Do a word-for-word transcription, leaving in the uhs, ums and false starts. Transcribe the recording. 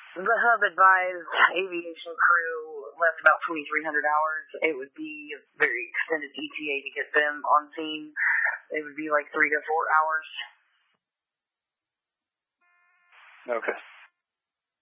The hub advised aviation crew left about twenty-three hundred hours. It would be a very extended E T A to get them on scene. It would be like three to four hours. Okay.